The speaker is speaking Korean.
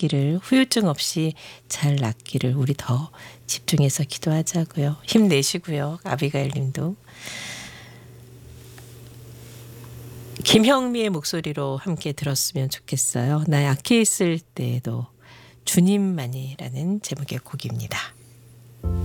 낫기를, 후유증 없이 잘 낫기를 우리 더 집중해서 기도하자고요. 힘내시고요. 아비가일 님도. 김형미의 목소리로 함께 들었으면 좋겠어요. 나 약해 있을 때에도 주님만이라는 제목의 곡입니다.